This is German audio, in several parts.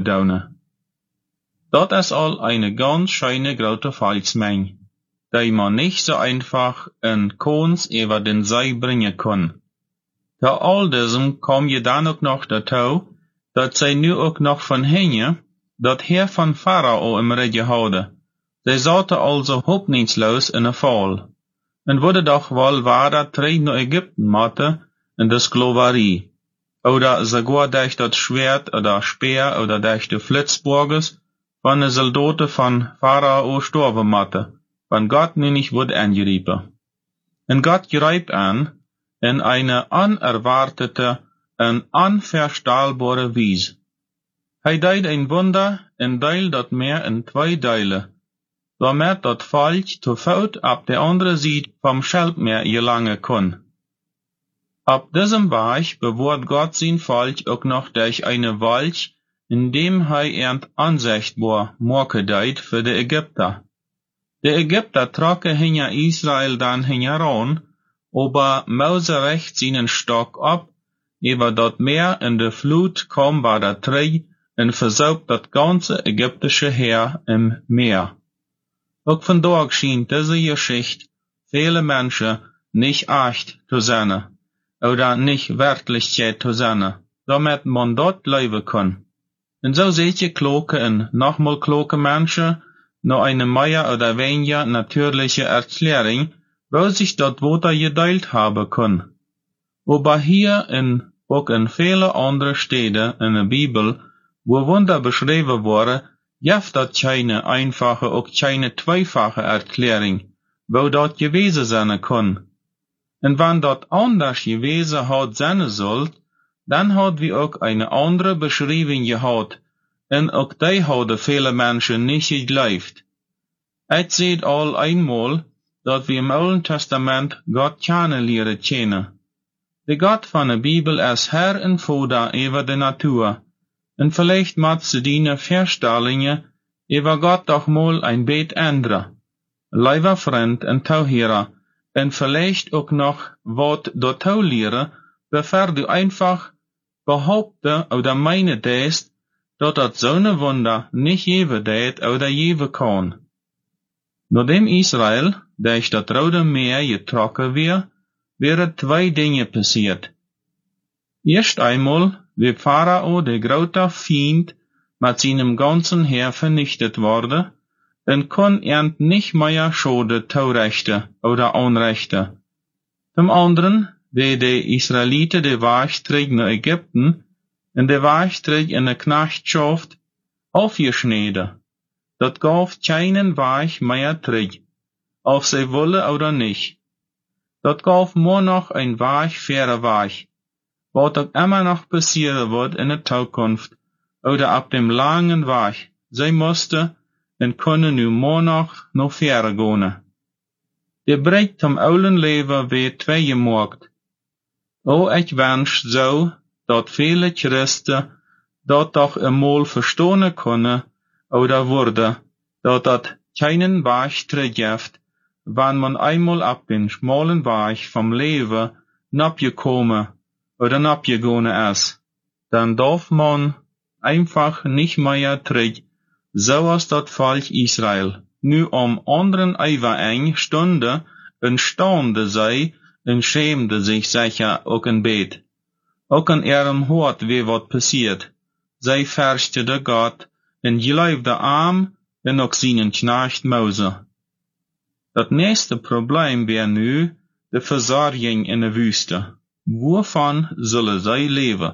donen. Dat is al eine ganz schöne grote Falsmeng, die man nicht so einfach in Kons über den See bringen kann. Zu all diesem kom je dan ook nog dazu, dat zij nu ook nog van henje, dat Heer van Pharao im Rede houden. Zij zaten also hoffnungslos in een val, en worden doch wel waar terug naar Ägypten moeten, in de Sklaverie, oder sogar durch das Schwert oder Speer oder durch die Flitzburges von de Soldaten von Pharao sterben moeten, wenn Gott nu nicht wird angreifen. En Gott greift an, in eine unerwartete en unverstellbare Weise. Hij deed een Wunder en deelt dat Meer in 2 Teile, damit dat Volk te voet op de andere Seite vom Schelpmeer gelangen kon. Op diesem Weg bewaart Gott sein Volk ook noch durch eine Wolk, indem hij ernt ansichtbar maken deed für de Ägypter. De Ägypter trokken hinter Israel dan hinteran, aber Mose recht seinen Stock ab, über dat Meer in de Flut kam bei der Trei und versaugt dat ganze ägyptische Heer im Meer. Auch von dort schien diese Geschichte viele Menschen nicht echt zu sein, oder nicht Wertlichkeit zu sein, damit man dort leben kann. Und so seht ihr kloke und nochmal kloke Menschen, noch eine mehr oder weniger natürliche Erklärung, wo sich dort Worte geteilt haben kann. Aber hier auch in viele andere Städte in der Bibel, wo Wunder beschrieben worden, gibt dort keine einfache, auch keine zweifache Erklärung, wo dort gewesen sein kann. Und wenn dort anders gewesen hat sein soll, dann hat wir auch eine andere Beschreibung gehabt, und auch die haben viele Menschen nicht geglaubt. Ich seht all einmal, dat wir im Alten Testament Gott kennenlernen kennen. Der Gott von der Bibel ist Herr und Vater über die Natur, und vielleicht mag sie deine Vorstellungen über Gott doch mal ein Bett ändern. Lieber Freund und Zuhörer, und vielleicht auch noch wat dazu lehren, bevor du einfach behaupten oder meinen deest, dat das so eine Wunder nicht geben deed oder geben kann. Nachdem Israel durch das Rote Meer getrokken wären 2 Dinge passiert. Erst einmal, wie Pharao, der große Feind, mit seinem ganzen Heer vernichtet wurde, und kann er nicht mehr Schade zurechten oder Unrechte. Zum anderen, wie die Israeliten den Weg zurück nach Ägypten und den Weg zurück in der Knechtschaft aufgeschnitten. Dat gaf keinen Weg mehr zurück, ob sie wollen oder nicht. Dat gaf nur noch ein Weg für den Weg, was auch immer noch passieren wird in der Zukunft oder ab dem langen Weg. Sie mussten und können nu nur noch vorne gehen. Der Breit zum alten Leben wird 2 gemacht. Oh, ich wünsch so, dat viele Christen dat doch einmal verstehen können, oder wurde, dat keinen Weg zurückgibt, wenn man einmal ab den schmalen Weg vom Leben abgekommen oder abgegangen ist. Dann darf man einfach nicht mehr zurück, so als das Volk Israel. Nu anderen eng Stunde und staunde sei und schämte sich sicher auch in Bett. Auch in ihrem Hort wie wat passiert. Zij fürchtete Gott, en geloofde aan en ook seinen Knecht Mose. Dat nächste Problem wäre nu de Versorgung in der Wüste. Wovon zullen zij leben?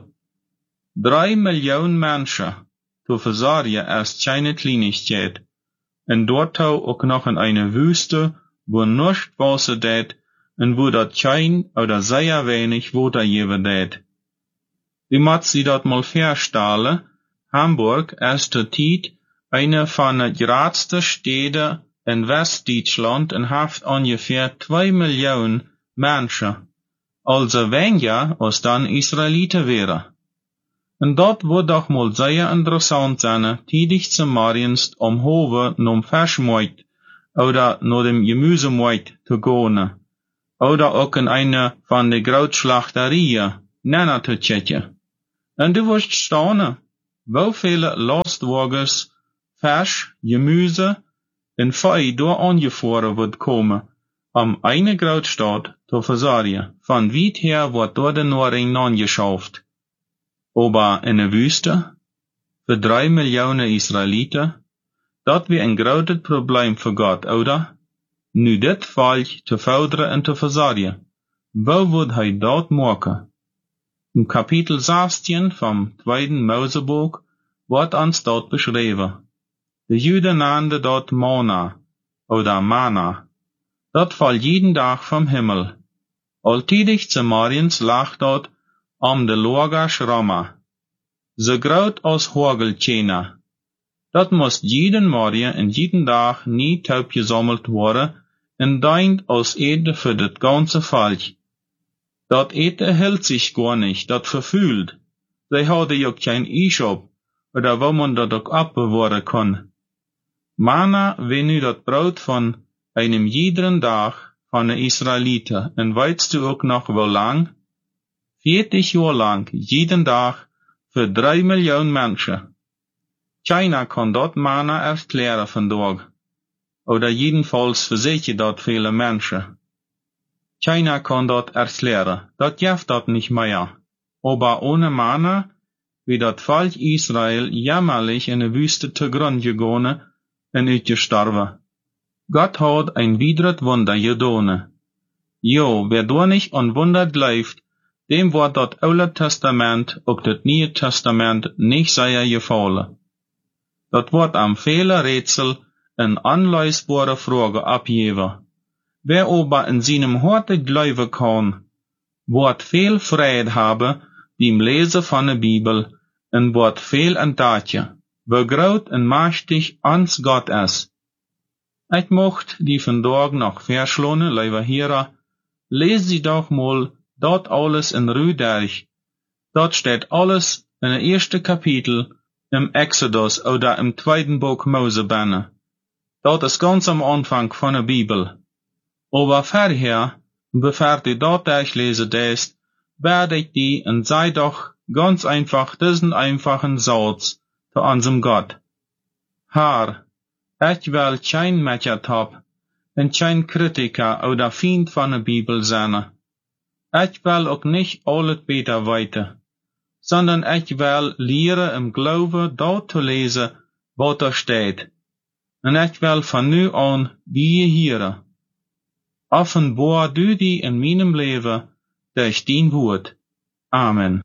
3 Millionen Menschen zu versorgen ist keine Kleinigkeit. En dort auch noch in einer Wüste, wo nichts Wasser deed, en wo dat kein oder sehr wenig Wasser geben deed. Wie moet sie dat mal vorstellen? Hamburg ist zur Zeit eine von den größten Städten in Westdeutschland und hat ungefähr 2 Millionen Menschen, also weniger als dann Israeliten wären. Und dort wird doch mal sehr interessant sein, tätig zum Morgens Hove zum Fischmarkt oder nach dem Gemüsemarkt zu gehen, oder auch in eine von den Großschlachterien, zu checken. Und du wirst staunen, hoeveel lastwagens, vers, gemüse en vee door aangevoeren wordt komen, om eine Grootstad te verzorgen. Van weit her wordt door de Noorden aangeschaft. Aber in de Wüste, für 3 Millionen Israeliten, dat weer een groot probleem voor God, oder? Nu dit volk te voederen en te verzorgen. Wo wordt hij dat maken? Im Kapitel 16 vom 2. Moseboek wordt ons dat beschreven. De Juden nannten dat Manna, oder Mana. Dat valt jeden Dag vom Himmel. Altidig zu morgens lag dat de Lager schramma. So groot als Hageltjena. Dat moest jeden Morgen en jeden Dag niet opgesammelt worden en dient als eten für das ganze Volk. Dat eten hält sich gar nicht, dat verfühlt. Sie hadden ja kein Ishop, oder wo man dat ook abbewahren kann. Mana wenn nu dat Brot von einem jeden Dag von den Israeliten, en weißt du ook nog wo lang? 40 Jahre lang, jeden Dag, für 3 Millionen Menschen. Keiner kann dat Mana erklären vandaag. Oder jedenfalls verzekeren dat viele Menschen. Keiner kann dat erklären, dat jeft dat nicht mehr. Aber ohne Mana, wie dat Volk Israel jämmerlich in de Wüste zugrund gegangen en uitgestorven. Gott hat ein widret Wunder gedone. Jo, wer da nicht an Wunder glaubt, dem wird dat Alte Testament ook dat Nieuwe Testament nicht sehr gefallen. Dat wordt am viele Rätsel en anleisbare Frage abgeben. Wer aber in seinem Harte glauben kann, wird viel Freude haben beim Lesen von der Bibel en wird viel entdecken, wie groot en machtig ans Gott ist. Ich mocht die vandaag noch verschlonen, lieber Hierer, les sie doch mal dort alles in Ruhe durch. Dort steht alles in der ersten Kapitel im Exodus oder im 2. Buch Mosebenne. Dort ist ganz am Anfang von der Bibel. Aber vorher, bevor du dort durchlesen darfst, werde ich die und sei doch ganz einfach diesen einfachen Satz zu unserem Gott. Herr, ich will kein Mechertop und kein Kritiker oder Feind von der Bibel sein. Ich will auch nicht alles besser weiter, sondern ich will lehren im Glauben dort zu lesen, was da steht. Und ich will von nu an wie hier. Offenbar du die in meinem Leben durch dein Wort. Amen.